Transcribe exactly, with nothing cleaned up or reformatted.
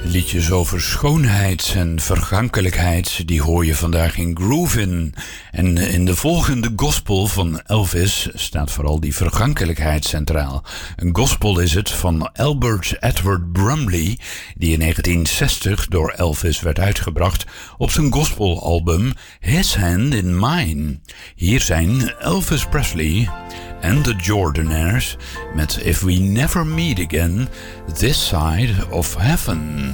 Liedjes over schoonheid en vergankelijkheid, die hoor je vandaag in Groovin. En in de volgende gospel van Elvis staat vooral die vergankelijkheid centraal. Een gospel is het van Albert Edward Brumley, die in negentien zestig door Elvis werd uitgebracht op zijn gospelalbum His Hand in Mine. Hier zijn Elvis Presley en de Jordanaires met If We Never Meet Again This Side of Heaven.